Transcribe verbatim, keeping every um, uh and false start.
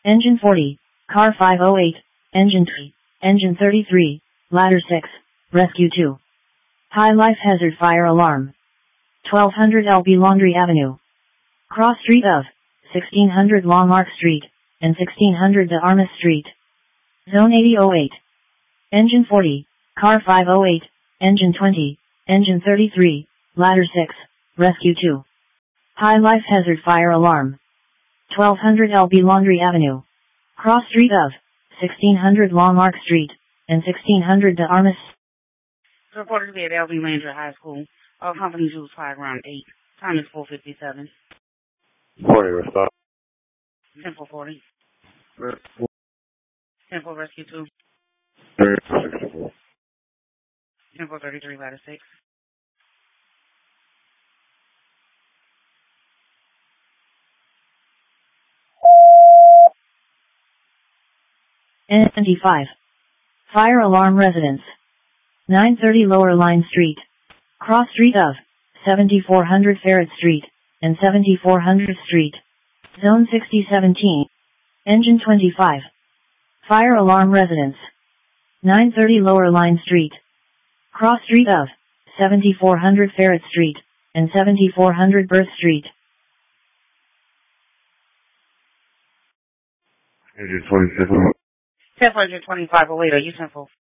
Engine forty, Car five oh eight, Engine three, Engine thirty-three, Ladder six, Rescue two. High life hazard fire alarm. twelve hundred L B Laundry Avenue. Cross street of sixteen hundred Longmark Street and sixteen hundred De Armas Street. Zone eighty oh eight. Engine forty, Car five oh eight, Engine twenty, Engine thirty-three, Ladder six, Rescue two. High life hazard fire alarm. twelve hundred L B Laundry Avenue. Cross street of sixteen hundred Longmark Street and sixteen hundred De Armas. Reported to be at L B Landry High School. All companies use flag around eight. Time is four fifty-seven. forty, restart. Temple forty. Very Temple Rescue two. flexible. Temple thirty-three, Ladder six. N twenty-five. Fire alarm residence. nine thirty Lower Line Street. Cross street of seventy-four hundred Ferret Street and seventy-four hundred Street. Zone sixty seventeen. Engine twenty-five. Fire alarm residence. nine thirty Lower Line Street. Cross street of seventy-four hundred Ferret Street and seventy-four hundred Birth Street. Engine twenty-seven. Temple Engine twenty-five, Oweda, you Temple.